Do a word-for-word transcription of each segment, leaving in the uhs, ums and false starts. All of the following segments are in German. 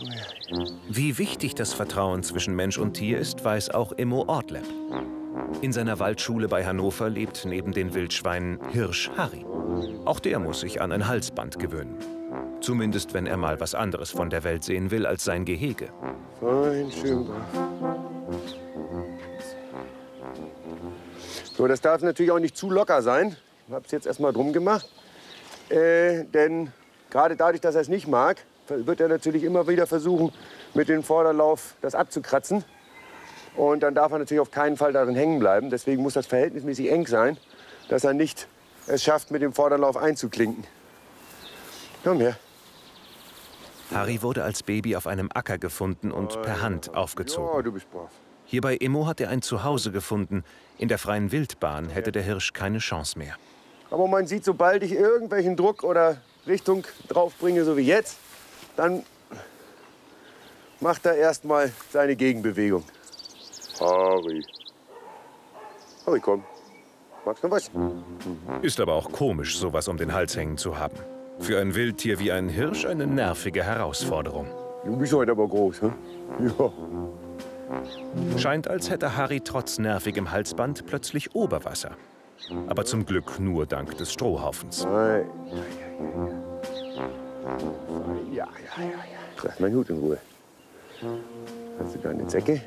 Wie wichtig das Vertrauen zwischen Mensch und Tier ist, weiß auch Immo Ortleb. In seiner Waldschule bei Hannover lebt neben den Wildschweinen Hirsch Harry. Auch der muss sich an ein Halsband gewöhnen. Zumindest, wenn er mal was anderes von der Welt sehen will als sein Gehege. Fein, schön. So, das darf natürlich auch nicht zu locker sein. Ich habe es jetzt erstmal drum gemacht. Äh, denn gerade dadurch, dass er es nicht mag, wird er natürlich immer wieder versuchen, mit dem Vorderlauf das abzukratzen. Und dann darf er natürlich auf keinen Fall darin hängen bleiben. Deswegen muss das verhältnismäßig eng sein, dass er nicht es schafft, mit dem Vorderlauf einzuklinken. Komm her. Harry wurde als Baby auf einem Acker gefunden und per Hand aufgezogen. Ja, du bist brav. Hier bei Immo hat er ein Zuhause gefunden. In der freien Wildbahn hätte der Hirsch keine Chance mehr. Aber man sieht, sobald ich irgendwelchen Druck oder Richtung drauf bringe, so wie jetzt, dann macht er erst mal seine Gegenbewegung. Harry. Harry, komm. Magst du noch was? Ist aber auch komisch, sowas um den Hals hängen zu haben. Für ein Wildtier wie ein Hirsch eine nervige Herausforderung. Du bist heute aber groß, hm? Ja. Scheint, als hätte Harry trotz nervigem Halsband plötzlich Oberwasser. Aber zum Glück nur dank des Strohhaufens. Ja, ja, ja, ja. Lass meinen Hut in Ruhe. Hast du da eine Zecke?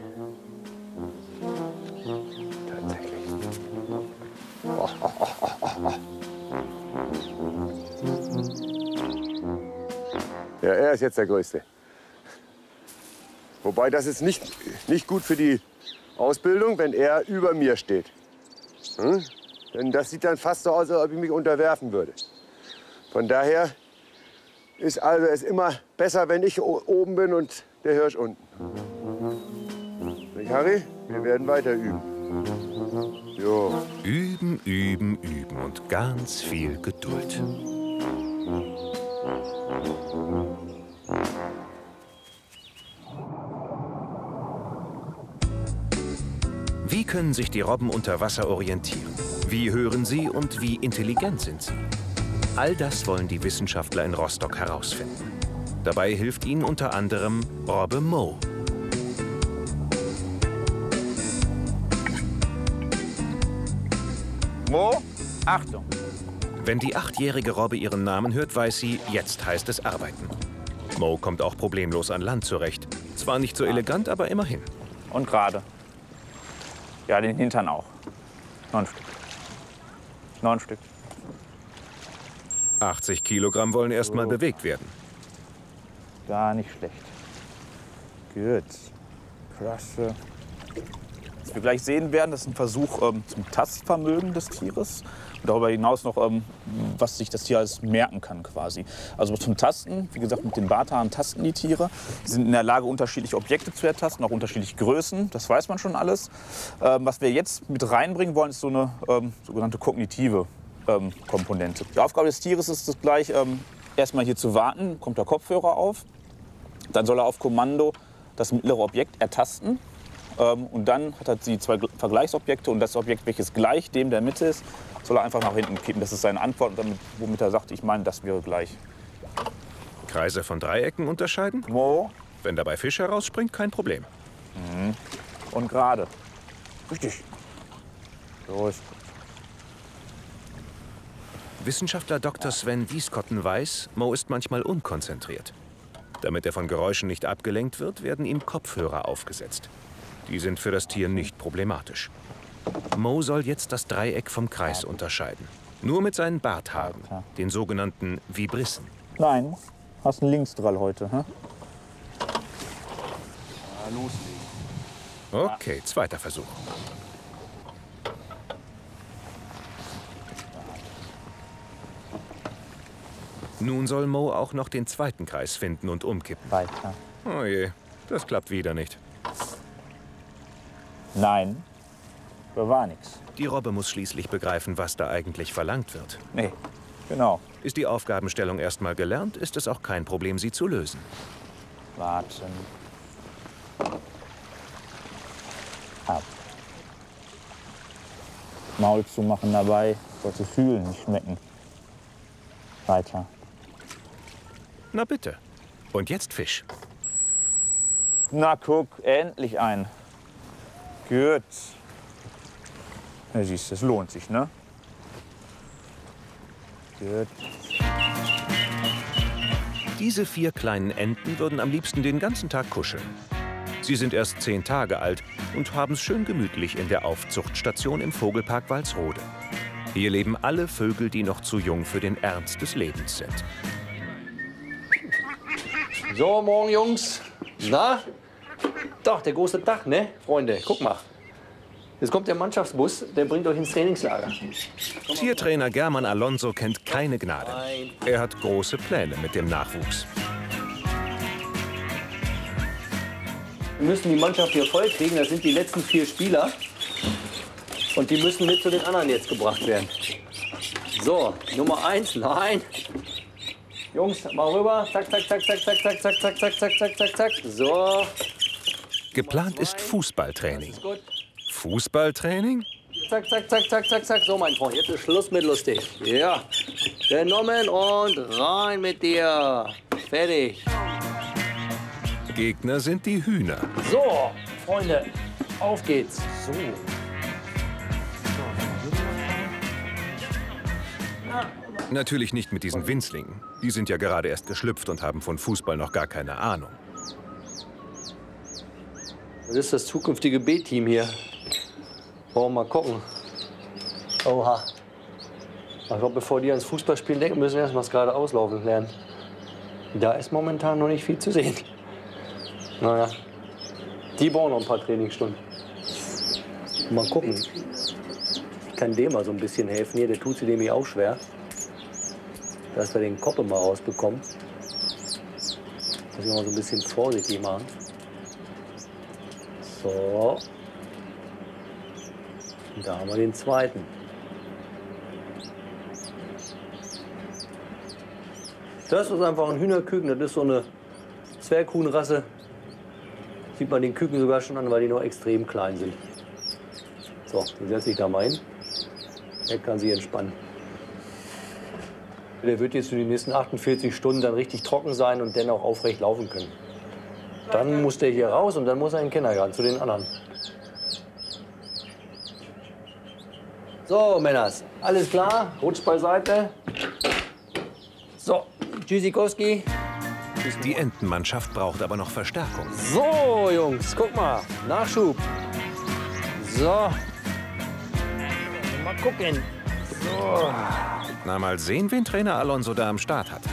Tatsächlich. Oh, oh, oh, oh, oh. Ja, er ist jetzt der Größte. Wobei, das ist nicht, nicht gut für die Ausbildung, wenn er über mir steht. Hm? Denn das sieht dann fast so aus, als ob ich mich unterwerfen würde. Von daher ist also es immer besser, wenn ich oben bin und der Hirsch unten. Nicht, Harry? Wir werden weiter üben. Jo. Üben, üben, üben und ganz viel Geduld. Wie können sich die Robben unter Wasser orientieren? Wie hören sie und wie intelligent sind sie? All das wollen die Wissenschaftler in Rostock herausfinden. Dabei hilft ihnen unter anderem Robbe Mo. Mo, Achtung! Wenn die achtjährige Robbe ihren Namen hört, weiß sie, jetzt heißt es arbeiten. Mo kommt auch problemlos an Land zurecht. Zwar nicht so elegant, aber immerhin. Und gerade. Ja, den Hintern auch. Neun Stück. Neun Stück. achtzig Kilogramm wollen erst mal bewegt werden. Gar nicht schlecht. Gut. Klasse. Was wir gleich sehen werden, das ist ein Versuch ähm, zum Tastvermögen des Tieres. Und darüber hinaus noch, ähm, was sich das Tier alles merken kann quasi. Also zum Tasten, wie gesagt, mit den Barthaaren tasten die Tiere. Sie sind in der Lage, unterschiedliche Objekte zu ertasten, auch unterschiedliche Größen. Das weiß man schon alles. Ähm, was wir jetzt mit reinbringen wollen, ist so eine ähm, sogenannte kognitive ähm, Komponente. Die Aufgabe des Tieres ist es gleich, ähm, erstmal hier zu warten, kommt der Kopfhörer auf. Dann soll er auf Kommando das mittlere Objekt ertasten. Ähm, und dann hat er die zwei Vergleichsobjekte und das Objekt, welches gleich dem der Mitte ist, soll er einfach nach hinten kippen. Das ist seine Antwort, damit, womit er sagt, ich meine, das wäre gleich. Kreise von Dreiecken unterscheiden? Mo. Wenn dabei Fisch herausspringt, kein Problem. Mhm. Und gerade. Richtig. So ist gut. Wissenschaftler Doktor Sven Wiskotten weiß, Mo ist manchmal unkonzentriert. Damit er von Geräuschen nicht abgelenkt wird, werden ihm Kopfhörer aufgesetzt. Die sind für das Tier nicht problematisch. Mo soll jetzt das Dreieck vom Kreis unterscheiden. Nur mit seinen Barthaaren, den sogenannten Vibrissen. Nein, hast einen Linksdrall heute, hä? Ja, loslegen. Okay, zweiter Versuch. Nun soll Mo auch noch den zweiten Kreis finden und umkippen. Weiter. Oh je, das klappt wieder nicht. Nein, da war nichts. Die Robbe muss schließlich begreifen, was da eigentlich verlangt wird. Nee, genau. Ist die Aufgabenstellung erstmal gelernt, ist es auch kein Problem, sie zu lösen. Warten. Ab. Maul zumachen dabei, sollte fühlen, nicht schmecken. Weiter. Na bitte. Und jetzt Fisch. Na guck, endlich ein. Gut. Ja, siehst du, es lohnt sich, ne? Gut. Diese vier kleinen Enten würden am liebsten den ganzen Tag kuscheln. Sie sind erst zehn Tage alt und haben es schön gemütlich in der Aufzuchtstation im Vogelpark Walsrode. Hier leben alle Vögel, die noch zu jung für den Ernst des Lebens sind. So, morgen, Jungs. Na? Doch, der große Tag, ne, Freunde? Guck mal. Jetzt kommt der Mannschaftsbus, der bringt euch ins Trainingslager. Tiertrainer German Alonso kennt keine Gnade. Er hat große Pläne mit dem Nachwuchs. Wir müssen die Mannschaft hier voll kriegen. Das sind die letzten vier Spieler. Und die müssen mit zu den anderen jetzt gebracht werden. So, Nummer eins, nein. Jungs, mal rüber. Zack, zack, zack, zack, zack, zack, zack, zack, zack, zack, zack, zack, zack. So. Geplant ist Fußballtraining. Ist gut. Fußballtraining? Zack, zack, zack, zack, zack, zack. So, mein Freund, jetzt ist Schluss mit lustig. Ja. Genommen und rein mit dir. Fertig. Gegner sind die Hühner. So, Freunde, auf geht's. So. Natürlich nicht mit diesen Winzlingen. Die sind ja gerade erst geschlüpft und haben von Fußball noch gar keine Ahnung. Das ist das zukünftige B-Team hier. Wollen wir mal gucken. Oha. Ich glaube, bevor die ans Fußballspielen denken, müssen wir erst mal das gerade auslaufen lernen. Da ist momentan noch nicht viel zu sehen. Naja, die brauchen noch ein paar Trainingsstunden. Mal gucken. Ich kann dem mal so ein bisschen helfen hier. Der tut sie nämlich auch schwer. Dass wir den Koppe mal rausbekommen. Muss ich mal so ein bisschen vorsichtig machen. So. Und da haben wir den zweiten. Das ist einfach ein Hühnerküken. Das ist so eine Zwerghuhnrasse. Sieht man den Küken sogar schon an, weil die noch extrem klein sind. So, den setze ich da mal hin. Der kann sich entspannen. Der wird jetzt für die nächsten achtundvierzig Stunden dann richtig trocken sein und dann auch aufrecht laufen können. Dann muss der hier raus und dann muss er in den Kindergarten zu den anderen. So, Männers, alles klar? Rutscht beiseite. So, Tschüssikowski. Die Entenmannschaft braucht aber noch Verstärkung. So, Jungs, guck mal. Nachschub. So. Mal gucken. So. Na, mal sehen, wen Trainer Alonso da am Start hat.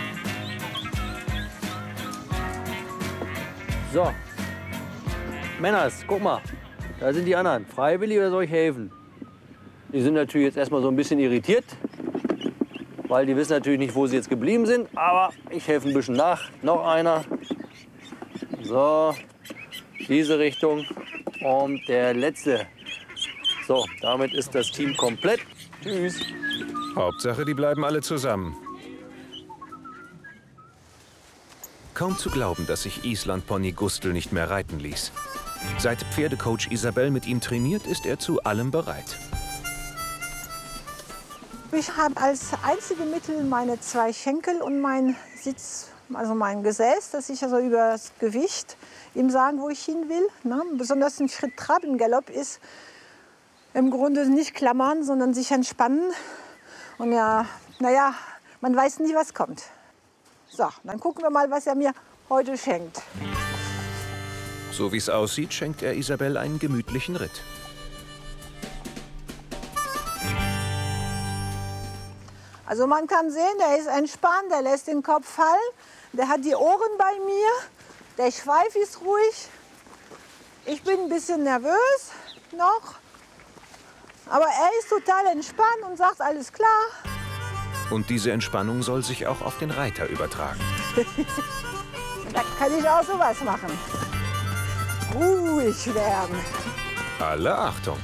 So. Männers, guck mal. Da sind die anderen. Freiwillig oder soll ich helfen? Die sind natürlich jetzt erstmal so ein bisschen irritiert. Weil die wissen natürlich nicht, wo sie jetzt geblieben sind. Aber ich helfe ein bisschen nach. Noch einer. So. Diese Richtung. Und der letzte. So, damit ist das Team komplett. Tschüss. Hauptsache, die bleiben alle zusammen. Kaum zu glauben, dass sich Island-Pony Gustl nicht mehr reiten ließ. Seit Pferdecoach Isabel mit ihm trainiert, ist er zu allem bereit. Ich habe als einzige Mittel meine zwei Schenkel und mein Sitz, also mein Gesäß, dass ich also über das Gewicht ihm sagen, wo ich hin will. Ne? Besonders ein Schritt Trabengalopp ist im Grunde nicht klammern, sondern sich entspannen. Und ja, naja, man weiß nie, was kommt. So, dann gucken wir mal, was er mir heute schenkt. So wie es aussieht, schenkt er Isabel einen gemütlichen Ritt. Also man kann sehen, der ist entspannt, der lässt den Kopf fallen, der hat die Ohren bei mir, der Schweif ist ruhig. Ich bin ein bisschen nervös noch, aber er ist total entspannt und sagt, alles klar. Und diese Entspannung soll sich auch auf den Reiter übertragen. Da kann ich auch sowas machen. Ruhig werden. Alle Achtung!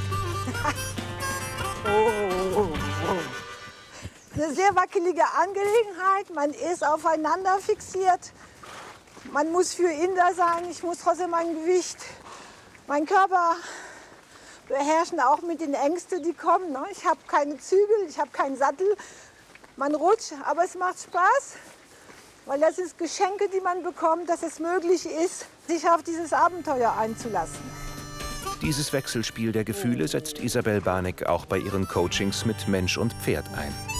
Oh, oh, oh. Eine sehr wackelige Angelegenheit. Man ist aufeinander fixiert. Man muss für ihn da sein. Ich muss trotzdem mein Gewicht, meinen Körper beherrschen, auch mit den Ängsten, die kommen. Ich habe keine Zügel, ich habe keinen Sattel. Man rutscht, aber es macht Spaß. Weil das sind Geschenke, die man bekommt, dass es möglich ist, sich auf dieses Abenteuer einzulassen. Dieses Wechselspiel der Gefühle setzt Isabel Barneck auch bei ihren Coachings mit Mensch und Pferd ein.